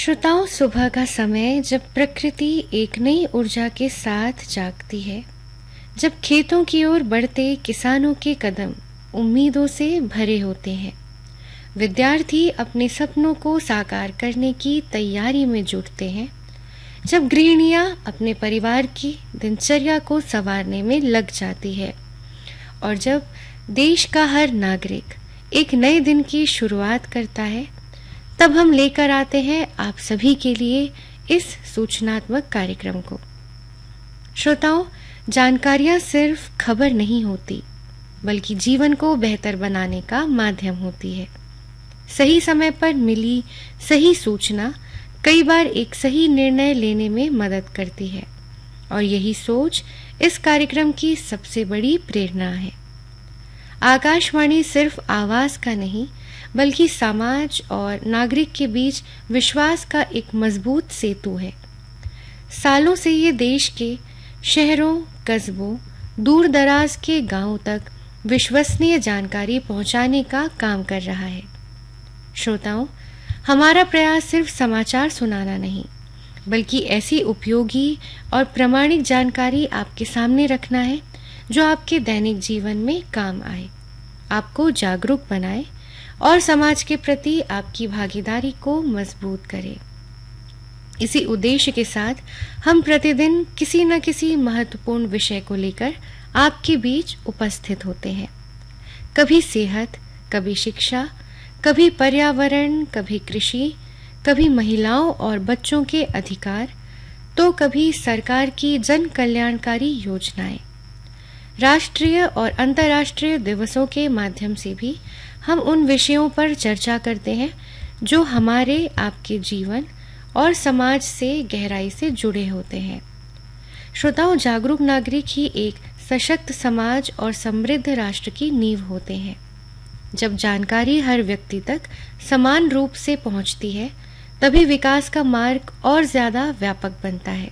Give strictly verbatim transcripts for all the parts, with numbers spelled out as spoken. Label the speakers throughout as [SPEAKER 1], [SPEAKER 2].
[SPEAKER 1] श्रोताओं, सुबह का समय जब प्रकृति एक नई ऊर्जा के साथ जागती है, जब खेतों की ओर बढ़ते किसानों के कदम उम्मीदों से भरे होते हैं, विद्यार्थी अपने सपनों को साकार करने की तैयारी में जुटते हैं, जब गृहिणियां अपने परिवार की दिनचर्या को संवारने में लग जाती है और जब देश का हर नागरिक एक नए दिन की शुरुआत करता है, तब हम लेकर आते हैं आप सभी के लिए इस सूचनात्मक कार्यक्रम को। श्रोताओं, जानकारियां सिर्फ खबर नहीं होती, बल्कि जीवन को बेहतर बनाने का माध्यम होती है। सही समय पर मिली सही सूचना कई बार एक सही निर्णय लेने में मदद करती है, और यही सोच इस कार्यक्रम की सबसे बड़ी प्रेरणा है। आकाशवाणी सिर्फ आवाज का नहीं, बल्कि समाज और नागरिक के बीच विश्वास का एक मजबूत सेतु है। सालों से ये देश के शहरों, कस्बों, दूर दराज के गांवों तक विश्वसनीय जानकारी पहुंचाने का काम कर रहा है। श्रोताओं, हमारा प्रयास सिर्फ समाचार सुनाना नहीं, बल्कि ऐसी उपयोगी और प्रामाणिक जानकारी आपके सामने रखना है जो आपके दैनिक जीवन में काम आए, आपको जागरूक बनाए और समाज के प्रति आपकी भागीदारी को मजबूत करे। इसी उद्देश्य के साथ हम प्रतिदिन किसी न किसी महत्वपूर्ण विषय को लेकर आपके बीच उपस्थित होते हैं। कभी सेहत, कभी शिक्षा, कभी पर्यावरण, कभी कृषि, कभी महिलाओं और बच्चों के अधिकार, तो कभी सरकार की जन कल्याणकारी योजनाएं। राष्ट्रीय और अंतर्राष्ट्रीय दिवसों के माध्यम से भी हम उन विषयों पर चर्चा करते हैं जो हमारे आपके जीवन और समाज से गहराई से जुड़े होते हैं। श्रोताओं, जागरूक नागरिक ही एक सशक्त समाज और समृद्ध राष्ट्र की नींव होते हैं। जब जानकारी हर व्यक्ति तक समान रूप से पहुंचती है, तभी विकास का मार्ग और ज्यादा व्यापक बनता है।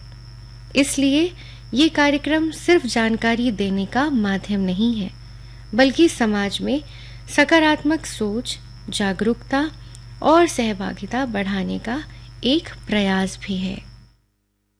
[SPEAKER 1] इसलिए ये कार्यक्रम सिर्फ जानकारी देने का माध्यम नहीं है, बल्कि समाज में सकारात्मक सोच, जागरूकता और सहभागिता बढ़ाने का एक प्रयास भी है।